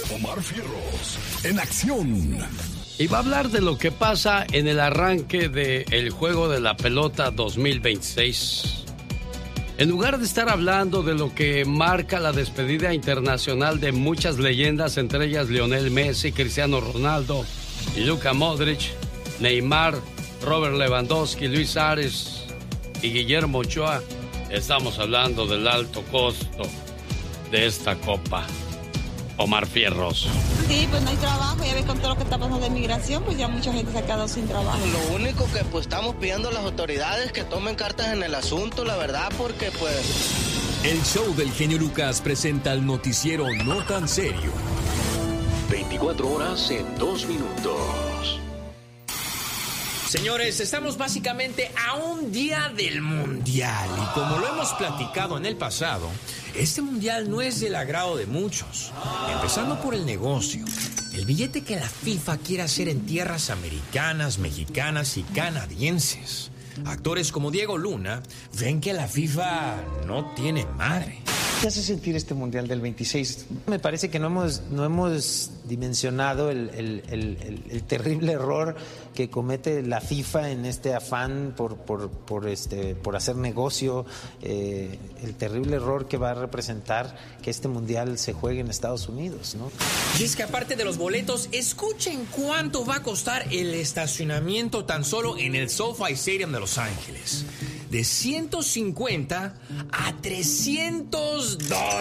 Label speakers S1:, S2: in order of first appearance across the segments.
S1: Omar Fierros, en acción.
S2: Y va a hablar de lo que pasa en el arranque del Juego de la Pelota 2026. En lugar de estar hablando de lo que marca la despedida internacional de muchas leyendas, entre ellas Lionel Messi, Cristiano Ronaldo y Luka Modric, Neymar, Robert Lewandowski, Luis Suárez y Guillermo Ochoa, estamos hablando del alto costo de esta copa. Omar Fierros.
S3: Sí, pues no hay trabajo, ya ves con todo lo que está pasando de migración, pues ya mucha gente se ha quedado sin trabajo.
S4: Lo único que pues estamos pidiendo a las autoridades que tomen cartas en el asunto, la verdad, porque pues...
S1: El show del genio Lucas presenta el noticiero No Tan Serio.
S5: 24 horas en 2 minutos.
S6: Señores, estamos básicamente a un día del Mundial y como lo hemos platicado en el pasado, este Mundial no es del agrado de muchos, empezando por el negocio. El billete que la FIFA quiere hacer en tierras americanas, mexicanas y canadienses. Actores como Diego Luna ven que la FIFA no tiene madre.
S7: ¿Qué hace sentir este Mundial del 26? Me parece que no hemos dimensionado el terrible error que comete la FIFA en este afán por hacer negocio, el terrible error que va a representar que este Mundial se juegue en Estados Unidos, ¿no?
S6: Y es que aparte de los boletos, escuchen cuánto va a costar el estacionamiento tan solo en el SoFi Stadium de Los Ángeles. De $150 a $300.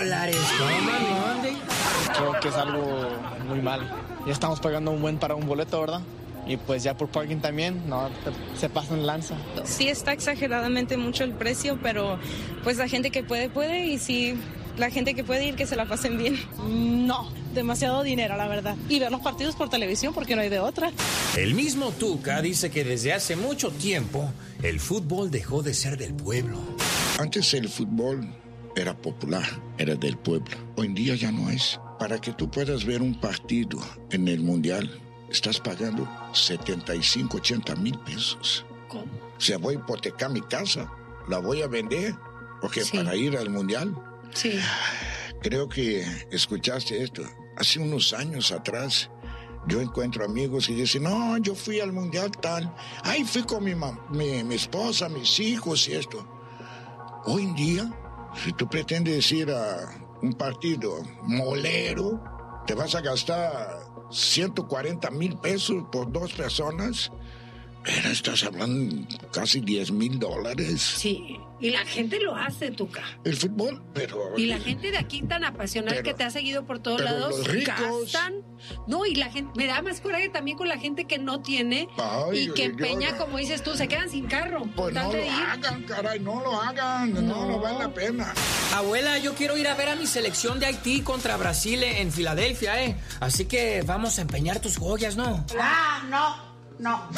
S8: Creo que es algo muy mal. Ya estamos pagando un buen para un boleto, ¿verdad? Y pues ya por parking también, no, se pasan lanza.
S3: Sí está exageradamente mucho el precio, pero pues la gente que puede y sí, la gente que puede ir que se la pasen bien.
S9: No, demasiado dinero, la verdad. Y ver los partidos por televisión porque no hay de otra.
S6: El mismo Tuca dice que desde hace mucho tiempo el fútbol dejó de ser del pueblo.
S10: Antes el fútbol era popular, era del pueblo. Hoy en día ya no es. Para que tú puedas ver un partido en el Mundial, estás pagando 75, 80 mil pesos.
S9: ¿Cómo?
S10: O sea, voy a hipotecar mi casa, la voy a vender, porque
S9: Sí.
S10: para ir al Mundial.
S9: Sí.
S10: Creo que escuchaste esto. Hace unos años atrás, yo encuentro amigos y dicen, no, yo fui al Mundial tal. Ay, fui con mi esposa, mis hijos y esto. Hoy en día, si tú pretendes ir a un partido molero, te vas a gastar 140 mil pesos por 2 personas. Pero estás hablando casi $10,000.
S11: Sí, y la gente lo hace, Tuca.
S10: El fútbol, pero...
S11: Y la gente de aquí tan apasionada que te ha seguido por todos lados,
S10: los ricos...
S11: gastan. No, y la gente, me da más coraje también con la gente que no tiene.
S10: Ay,
S11: y que empeña, como dices tú, se quedan sin carro.
S10: Pues no lo hagan, caray, no lo hagan, no vale la pena.
S6: Abuela, yo quiero ir a ver a mi selección de Haití contra Brasil en Filadelfia, Así que vamos a empeñar tus joyas, ¿no?
S11: No.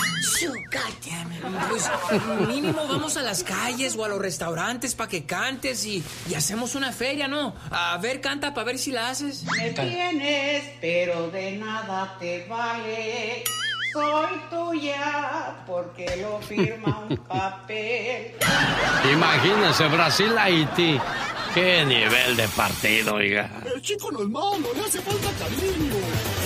S6: Pues mínimo vamos a las calles o a los restaurantes para que cantes y hacemos una feria, ¿no? A ver, canta para ver si la haces.
S12: Me tienes, pero de nada te vale. Soy tuya porque lo firma un papel.
S2: Imagínense, Brasil-Haití. ¡Qué nivel de partido, oiga!
S1: El chico no es malo, le hace falta cariño.